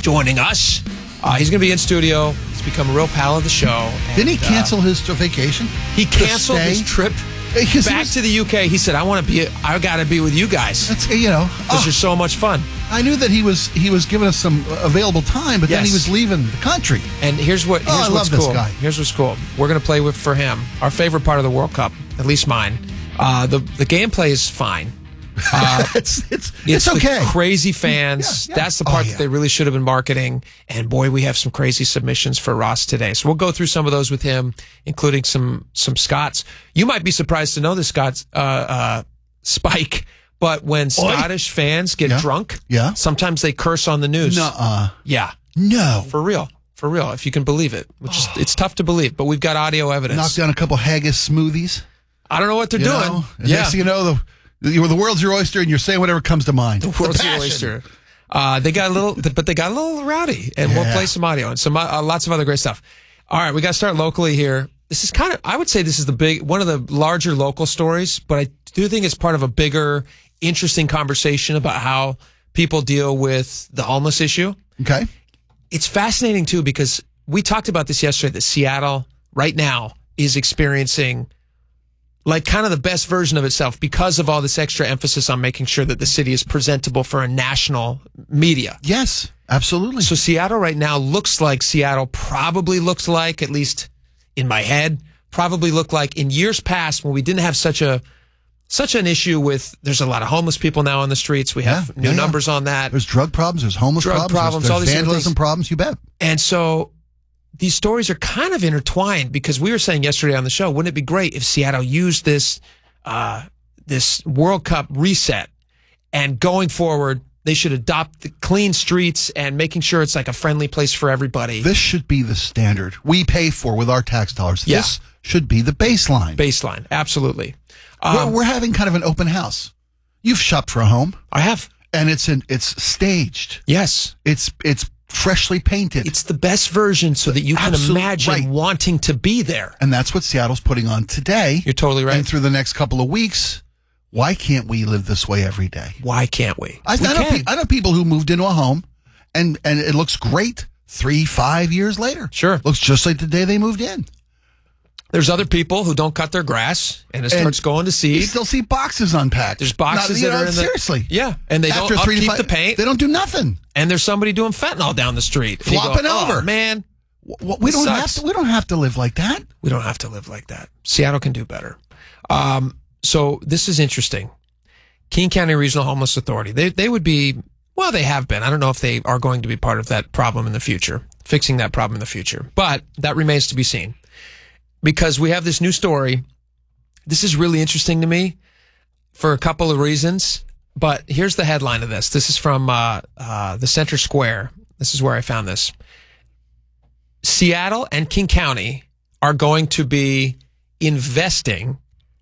joining us. He's going to be in studio. He's become a real pal of the show. Didn't he cancel his vacation? He canceled his trip back to the UK. He said, I got to be with you guys. That's, because you're so much fun. I knew that he was giving us some available time, but then he was leaving the country. And here's what's I love cool. This guy. Here's what's cool. We're going to play for him our favorite part of the World Cup, at least mine. The gameplay is fine. It's The okay. crazy fans. Yeah. That's the part that they really should have been marketing. And boy, we have some crazy submissions for Ross today. So we'll go through some of those with him, including some Scots. You might be surprised to know this, Scots, Spike. But when Scottish fans get drunk, sometimes they curse on the news. Nuh-uh. Yeah. No. For real, if you can believe it. It's tough to believe, but we've got audio evidence. Knock down a couple haggis smoothies. I don't know what they're doing. Next thing you know, the world's your oyster, and you're saying whatever comes to mind. The world's your oyster. They got a little rowdy, and we'll play some audio and some lots of other great stuff. All right, we got to start locally here. This is I would say this is one of the larger local stories, but I do think it's part of a bigger, interesting conversation about how people deal with the homeless issue. Okay. It's fascinating, too, because we talked about this yesterday, that Seattle right now is experiencing kind of the best version of itself because of all this extra emphasis on making sure that the city is presentable for a national media. Yes, absolutely. So Seattle right now looks like Seattle probably looked like, at least in my head, probably looked like in years past when we didn't have such an issue with, there's a lot of homeless people now on the streets. We have new numbers on that. There's drug problems, there's homeless problems, all there's these vandalism problems, you bet. And so these stories are kind of intertwined because we were saying yesterday on the show, wouldn't it be great if Seattle used this World Cup reset and going forward, they should adopt the clean streets and making sure it's like a friendly place for everybody. This should be the standard we pay for with our tax dollars. Yeah. This should be the baseline. Baseline, absolutely. We're having kind of an open house. You've shopped for a home. I have. And it's staged. Yes. It's freshly painted. It's the best version so that you can imagine wanting to be there. And that's what Seattle's putting on today. You're totally right. And through the next couple of weeks, why can't we live this way every day? Why can't we? I know people who moved into a home and it looks great 3-5 years later. Sure. Looks just like the day they moved in. There's other people who don't cut their grass, and it starts going to seed. You still see boxes unpacked. There's boxes that are in seriously. Yeah, and they don't upkeep the paint. They don't do nothing. And there's somebody doing fentanyl down the street. Flopping over. Oh, man. We don't have to live like that. We don't have to live like that. Seattle can do better. So this is interesting. King County Regional Homeless Authority. They would be, well, they have been. I don't know if they are going to be part of that problem in the future, fixing that problem in the future. But that remains to be seen. Because we have this new story. This is really interesting to me for a couple of reasons. But here's the headline of this. This is from the Center Square. This is where I found this. Seattle and King County are going to be investing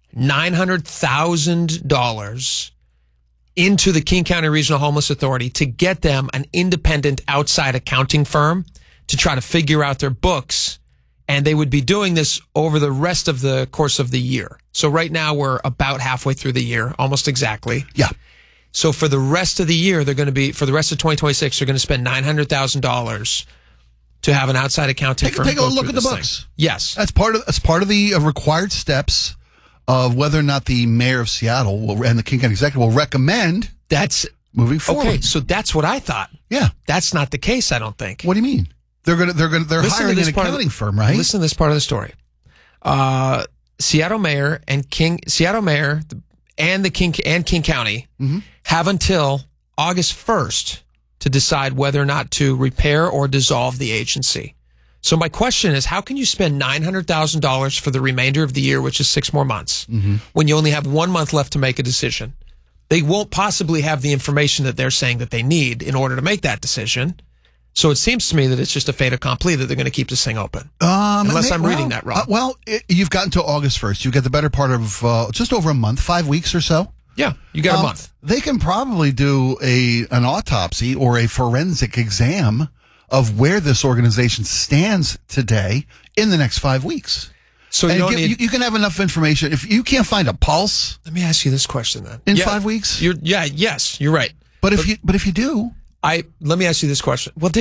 $900,000 into the King County Regional Homeless Authority to get them an independent outside accounting firm to try to figure out their books. And they would be doing this over the rest of the course of the year. So right now we're about halfway through the year, almost exactly. Yeah. So for the rest of the year, for the rest of 2026, they're going to spend $900,000 to have an outside accounting firm. Take a look at the books. Thing. Yes. That's part of the required steps of whether or not the mayor of Seattle and the King County Executive will recommend moving forward. Okay, so that's what I thought. Yeah. That's not the case, I don't think. What do you mean? They're hiring an accounting firm, right? Listen to this part of the story. Seattle Mayor and King County have until August 1st to decide whether or not to repair or dissolve the agency. So my question is, how can you spend $900,000 for the remainder of the year, which is 6 more months, when you only have 1 month left to make a decision? They won't possibly have the information that they're saying that they need in order to make that decision. So it seems to me that it's just a fait accompli that they're going to keep this thing open. Unless I'm reading that wrong. You've got until August 1st. You've got the better part of just over a month, 5 weeks or so. Yeah, you got a month. They can probably do an autopsy or a forensic exam of where this organization stands today in the next 5 weeks. So you can have enough information. If you can't find a pulse, let me ask you this question then. In 5 weeks, yes, you're right. But if you do, let me ask you this question. Well,